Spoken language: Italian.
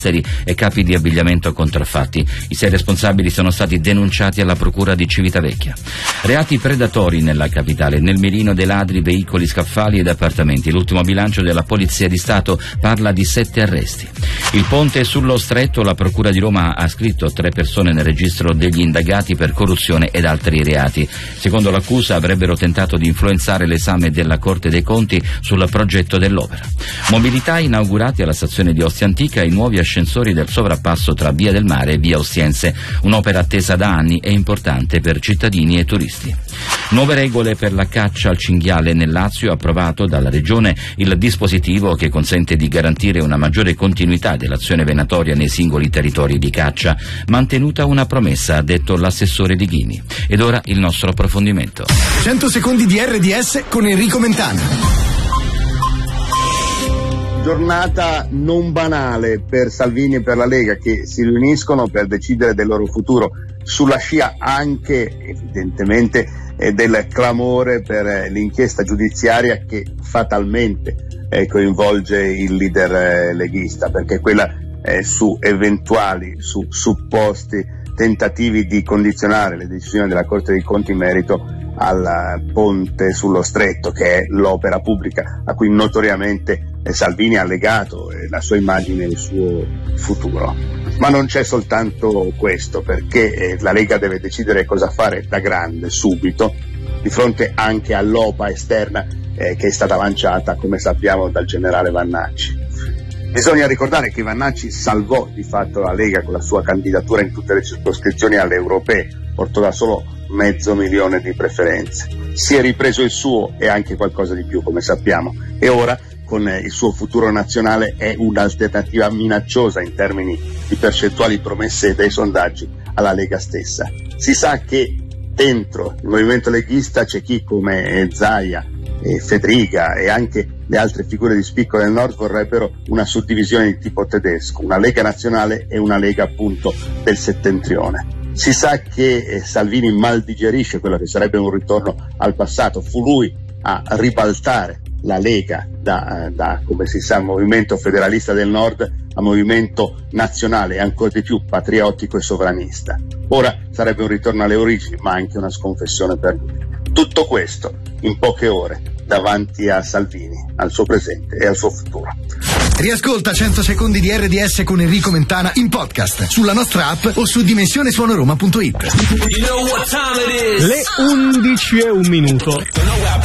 e capi di abbigliamento contraffatti. I 6 responsabili sono stati denunciati alla procura di Civitavecchia. Reati predatori nella capitale, nel mirino dei ladri, veicoli, scaffali ed appartamenti. L'ultimo bilancio della Polizia di Stato parla di 7 arresti. Il ponte sullo Stretto, la procura di Roma ha scritto 3 persone nel registro degli indagati per corruzione ed altri reati. Secondo l'accusa avrebbero tentato di influenzare l'esame della Corte dei Conti sul progetto dell'opera. Mobilità inaugurati alla stazione di Ostia Antica, i nuovi ascensori del sovrappasso tra Via del Mare e Via Ostiense, un'opera attesa da anni e importante per cittadini e turisti. Nuove regole per la caccia al cinghiale nel Lazio, approvato dalla Regione il dispositivo che consente di garantire una maggiore continuità dell'azione venatoria nei singoli territori di caccia, mantenuta una promessa, ha detto l'assessore Di Ghini. Ed ora il nostro approfondimento. 100 secondi di RDS con Enrico Mentana. Giornata non banale per Salvini e per la Lega, che si riuniscono per decidere del loro futuro, sulla scia anche evidentemente del clamore per l'inchiesta giudiziaria che fatalmente coinvolge il leader leghista, perché quella su eventuali, su supposti tentativi di condizionare le decisioni della Corte dei Conti in merito al ponte sullo Stretto, che è l'opera pubblica a cui notoriamente Salvini ha legato la sua immagine e il suo futuro. Ma non c'è soltanto questo, perché la Lega deve decidere cosa fare da grande subito, di fronte anche all'OPA esterna che è stata lanciata, come sappiamo, dal generale Vannacci. Bisogna ricordare che Vannacci salvò di fatto la Lega con la sua candidatura in tutte le circoscrizioni alle europee, portò da solo 500.000 di preferenze. Si è ripreso il suo e anche qualcosa di più, come sappiamo, e ora con il suo futuro nazionale è un'alternativa minacciosa in termini di percentuali promesse dai sondaggi alla Lega stessa. Si sa che dentro il movimento leghista c'è chi come Zaia, Fedriga e anche le altre figure di spicco del nord vorrebbero una suddivisione di tipo tedesco, una Lega nazionale e una Lega appunto del settentrione. Si sa che Salvini mal digerisce quello che sarebbe un ritorno al passato, fu lui a ribaltare la Lega da come si sa movimento federalista del nord a movimento nazionale e ancora di più patriottico e sovranista. Ora sarebbe un ritorno alle origini, ma anche una sconfessione per lui. Tutto questo in poche ore davanti a Salvini, al suo presente e al suo futuro. Riascolta 100 secondi di RDS con Enrico Mentana in podcast sulla nostra app o su dimensionesuonoroma.it. Le 11:01.